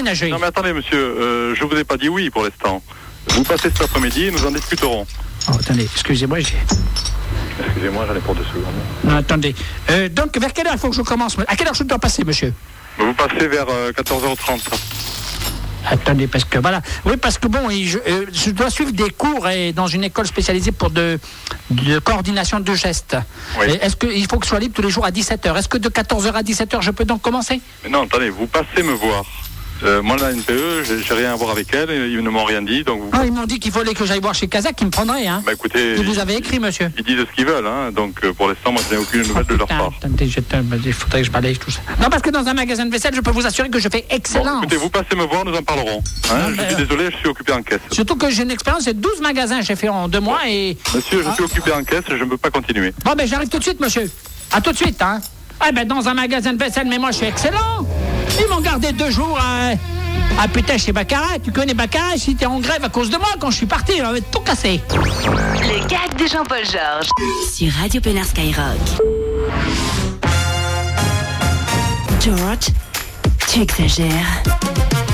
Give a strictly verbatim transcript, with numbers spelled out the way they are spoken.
déménager. Non mais attendez monsieur, euh, je vous ai pas dit oui pour l'instant. Vous passez cet après-midi et nous en discuterons. Oh, attendez, excusez-moi, j'ai... Excusez-moi, j'en ai pour deux secondes. Non, attendez. Euh, donc, vers quelle heure il faut que je commence? À quelle heure je dois passer, monsieur? Vous passez vers euh, quatorze heures trente. Attendez, parce que voilà. Oui, parce que bon, je, euh, je dois suivre des cours et dans une école spécialisée pour de, de coordination de gestes. Oui. Et est-ce qu'il faut que je sois libre tous les jours à dix-sept heures? Est-ce que de quatorze heures à dix-sept heures, je peux donc commencer? Mais non, attendez, vous passez me voir. Euh, moi, la N P E, j'ai, j'ai rien à voir avec elle, ils ne m'ont rien dit, donc vous... Ah, ils m'ont dit qu'il fallait que j'aille voir chez Kazakh, ils me prendraient, hein. Bah écoutez... Et vous avez écrit, monsieur. Ils disent ce qu'ils veulent, hein, donc euh, pour l'instant, moi, je n'ai aucune nouvelle oh, de leur putain, part. Attendez, je te- il faudrait que je balaye tout ça. Non, parce que dans un magasin de vaisselle, je peux vous assurer que je fais excellence. Bon, écoutez, vous passez me voir, nous en parlerons. Hein, Non, je mais, suis euh, désolé, je suis occupé en caisse. Surtout que j'ai une expérience de douze magasins, j'ai fait en deux mois et... Monsieur, je Ah. suis occupé en caisse, je ne peux pas continuer. Bon, ben j'arrive tout de suite, monsieur. À tout de suite, hein. Ah, ben dans un magasin de vaisselle, mais moi je suis excellent. Ils m'ont gardé deux jours à... Ah putain, chez Baccarat, tu connais Baccarat, si t'es en grève à cause de moi, quand je suis parti, il avait tout cassé. Le gag de Jean-Paul Georges sur Radio Pénard Skyrock. George, tu exagères.